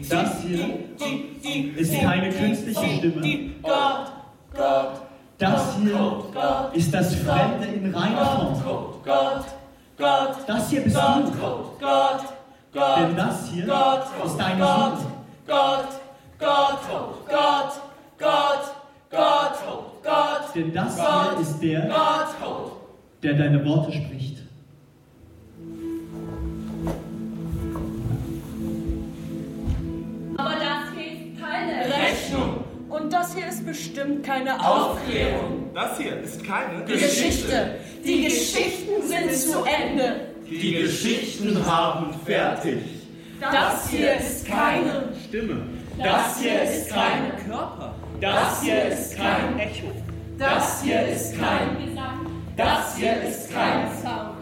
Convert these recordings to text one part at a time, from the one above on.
Das hier ist keine künstliche Stimme. Das hier ist das Fremde in reiner Form. Das hier bist du. Denn das hier ist deine Sünde. Denn das hier ist der deine Worte spricht. Aber das hier ist keine Rechnung. Und das hier ist bestimmt keine Aufklärung. Das hier ist keine Geschichte. Die Geschichten sind zu Ende. Die Geschichten haben fertig. Das hier ist keine Stimme. Das hier ist kein Körper. Das hier ist kein Echo. Das hier ist kein Gesang. Das hier ist kein Sound.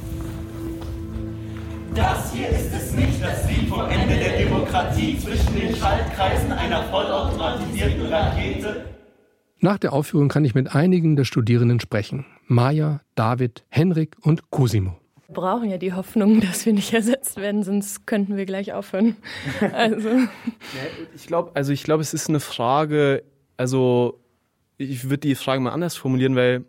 Das hier ist es nicht, das Lied vom Ende der Demokratie zwischen den Schaltkreisen einer vollautomatisierten Rakete. Nach der Aufführung kann ich mit einigen der Studierenden sprechen. Maja, David, Henrik und Cosimo. Wir brauchen ja die Hoffnung, dass wir nicht ersetzt werden, sonst könnten wir gleich aufhören. Also. Ich glaube, es ist eine Frage, also ich würde die Frage mal anders formulieren, weil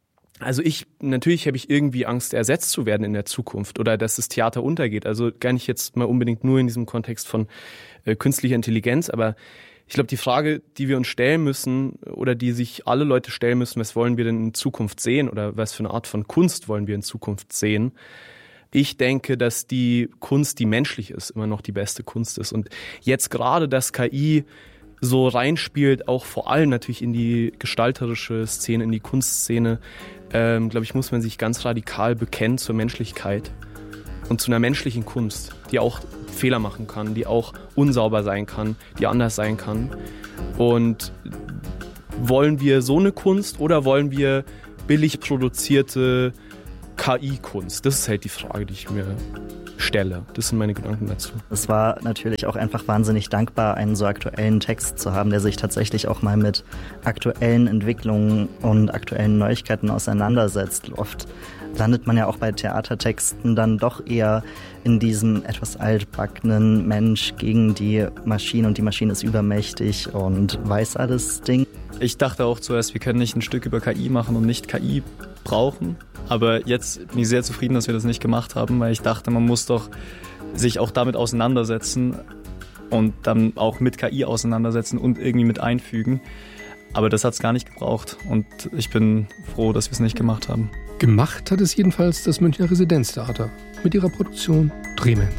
natürlich habe ich irgendwie Angst, ersetzt zu werden in der Zukunft oder dass das Theater untergeht. Also gar nicht jetzt mal unbedingt nur in diesem Kontext von künstlicher Intelligenz, aber ich glaube, die Frage, die wir uns stellen müssen oder die sich alle Leute stellen müssen, was wollen wir denn in Zukunft sehen oder was für eine Art von Kunst wollen wir in Zukunft sehen? Ich denke, dass die Kunst, die menschlich ist, immer noch die beste Kunst ist. Und jetzt gerade, dass KI so reinspielt, auch vor allem natürlich in die gestalterische Szene, in die Kunstszene, glaube ich, muss man sich ganz radikal bekennen zur Menschlichkeit und zu einer menschlichen Kunst, die auch Fehler machen kann, die auch unsauber sein kann, die anders sein kann. Und wollen wir so eine Kunst oder wollen wir billig produzierte KI-Kunst? Das ist halt die Frage, die ich mir stelle. Das sind meine Gedanken dazu. Es war natürlich auch einfach wahnsinnig dankbar, einen so aktuellen Text zu haben, der sich tatsächlich auch mal mit aktuellen Entwicklungen und aktuellen Neuigkeiten auseinandersetzt. Oft landet man ja auch bei Theatertexten dann doch eher in diesem etwas altbackenen Mensch gegen die Maschine und die Maschine ist übermächtig und weiß alles Ding. Ich dachte auch zuerst, wir können nicht ein Stück über KI machen und nicht KI brauchen. Aber jetzt bin ich sehr zufrieden, dass wir das nicht gemacht haben, weil ich dachte, man muss doch sich auch damit auseinandersetzen und dann auch mit KI auseinandersetzen und irgendwie mit einfügen. Aber das hat es gar nicht gebraucht und ich bin froh, dass wir es nicht gemacht haben. Gemacht hat es jedenfalls das Münchner Residenztheater mit ihrer Produktion Drehmensch.